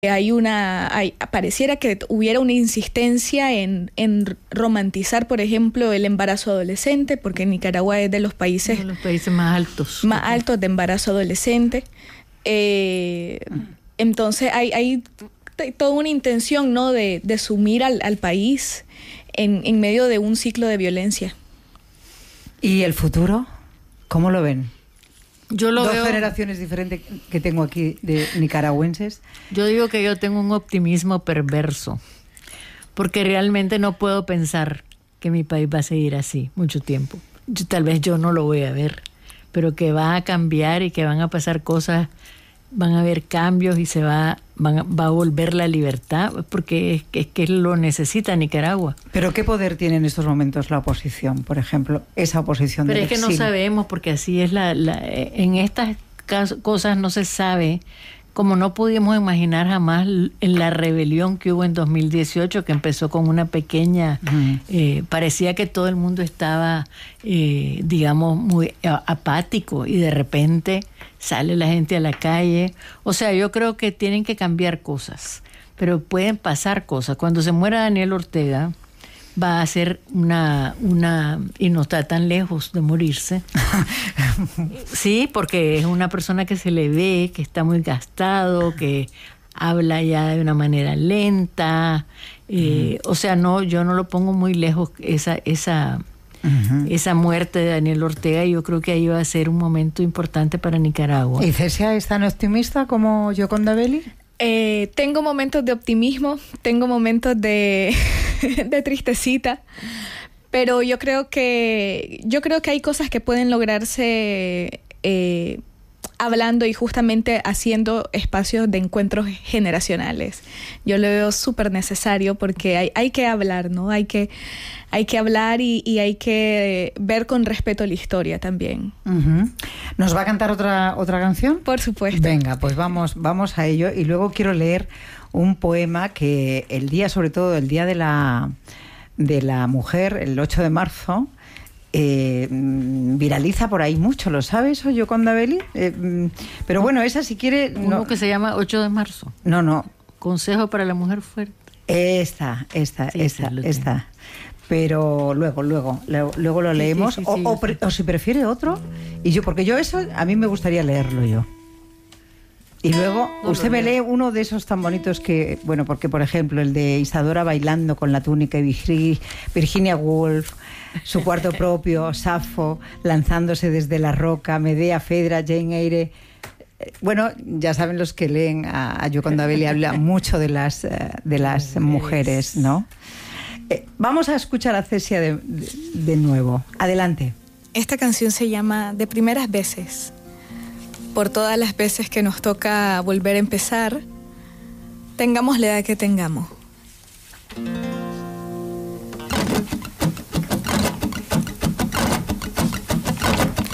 Pareciera que hubiera una insistencia en romantizar, por ejemplo, el embarazo adolescente, porque Nicaragua es de los países más altos. Más altos de embarazo adolescente. Entonces hay toda una intención, ¿no?, de sumir al país en medio de un ciclo de violencia. ¿Y el futuro? ¿Cómo lo ven? Yo lo Dos veo, generaciones diferentes que tengo aquí de nicaragüenses. Yo digo que yo tengo un optimismo perverso, porque realmente no puedo pensar que mi país va a seguir así mucho tiempo. Tal vez yo no lo voy a ver, pero que va a cambiar y que van a pasar cosas, van a haber cambios y va a volver la libertad, porque es que lo necesita Nicaragua. ¿Pero qué poder tiene en estos momentos la oposición, por ejemplo, esa oposición del exilio? Pero es que no sabemos, porque así es en estas cosas no se sabe, como no pudimos imaginar jamás en la rebelión que hubo en 2018, que empezó con una pequeña, parecía que todo el mundo estaba, digamos, muy apático, y de repente sale la gente a la calle. O sea, yo creo que tienen que cambiar cosas, pero pueden pasar cosas. Cuando se muera Daniel Ortega, va a ser y no está tan lejos de morirse. Sí, porque es una persona que se le ve, que está muy gastado, que habla ya de una manera lenta. O sea, yo no lo pongo muy lejos, esa muerte de Daniel Ortega. Yo creo que ahí va a ser un momento importante para Nicaragua. ¿Y Cecia es tan optimista como Gioconda Belli? Tengo momentos de optimismo, tengo momentos de tristecita, pero yo creo que hay cosas que pueden lograrse hablando y justamente haciendo espacios de encuentros generacionales. Yo lo veo súper necesario, porque hay que hablar, ¿no? Hay que hablar y hay que ver con respeto la historia también. ¿Nos va a cantar otra canción? Por supuesto. Venga, pues vamos a ello. Y luego quiero leer un poema que sobre todo el día de la mujer, el 8 de marzo, viraliza por ahí mucho, ¿lo sabes, Gioconda Belli? Pero bueno, esa si quiere... ¿Cómo que se llama 8 de marzo? No. Consejo para la mujer fuerte. Esta. Pero luego lo leemos. Sí. O si prefiere otro. Porque yo eso, a mí me gustaría leerlo yo. Y luego usted me lee uno de esos tan bonitos que, bueno, porque por ejemplo el de Isadora bailando con la túnica y Virginia Woolf, su cuarto propio, Safo, lanzándose desde la roca, Medea, Fedra, Jane Eyre. Bueno, ya saben los que leen a Gioconda Belli, habla mucho de las mujeres, ¿no? Vamos a escuchar a Cecia de nuevo. Adelante. Esta canción se llama De primeras veces. Por todas las veces que nos toca volver a empezar, tengamos la edad que tengamos.